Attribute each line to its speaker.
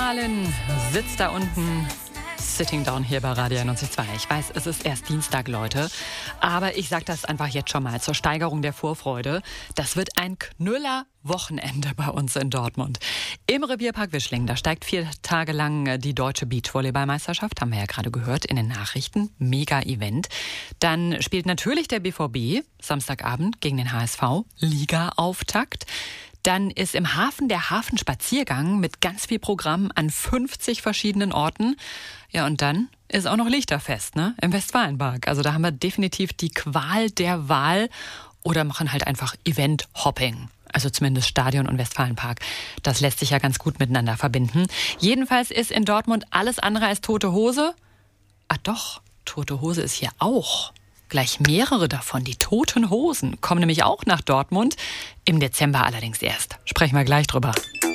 Speaker 1: Westfalen sitzt da unten, sitting down hier bei Radio 91.2. Ich weiß, es ist erst Dienstag, Leute, aber ich sage das einfach jetzt schon mal zur Steigerung der Vorfreude. Das wird ein Knüller-Wochenende bei uns in Dortmund. Im Revierpark Wischling, da steigt 4 Tage lang die deutsche Beachvolleyballmeisterschaft, haben wir ja gerade gehört in den Nachrichten. Mega-Event. Dann spielt natürlich der BVB Samstagabend gegen den HSV, Liga-Auftakt. Dann ist im Hafen der Hafenspaziergang mit ganz viel Programm an 50 verschiedenen Orten. Ja, und dann ist auch noch Lichterfest, ne? Im Westfalenpark. Also da haben wir definitiv die Qual der Wahl oder machen halt einfach Event-Hopping. Also zumindest Stadion und Westfalenpark. Das lässt sich ja ganz gut miteinander verbinden. Jedenfalls ist in Dortmund alles andere als tote Hose. Ah doch, tote Hose ist hier auch. Gleich mehrere davon. Die Toten Hosen kommen nämlich auch nach Dortmund. Im Dezember allerdings erst. Sprechen wir gleich drüber.